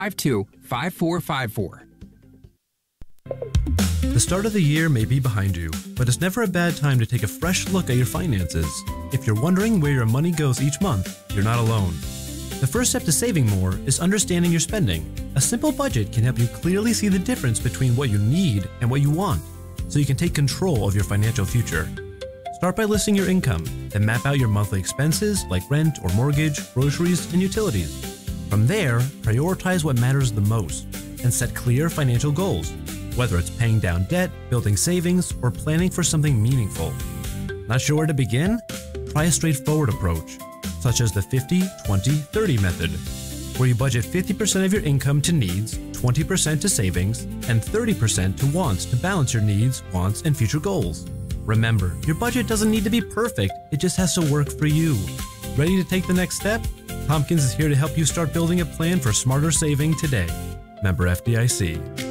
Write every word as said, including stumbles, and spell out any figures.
five two five four five four. The start of the year may be behind you, but it's never a bad time to take a fresh look at your finances. If you're wondering where your money goes each month, you're not alone. The first step to saving more is understanding your spending. A simple budget can help you clearly see the difference between what you need and what you want, so you can take control of your financial future. Start by listing your income, then map out your monthly expenses like rent or mortgage, groceries, and utilities. From there, prioritize what matters the most and set clear financial goals, whether it's paying down debt, building savings, or planning for something meaningful. Not sure where to begin? Try a straightforward approach, such as the fifty twenty thirty method, where you budget fifty percent of your income to needs, twenty percent to savings, and thirty percent to wants to balance your needs, wants, and future goals. Remember, your budget doesn't need to be perfect, it just has to work for you. Ready to take the next step? Tompkins is here to help you start building a plan for smarter saving today. Member F D I C.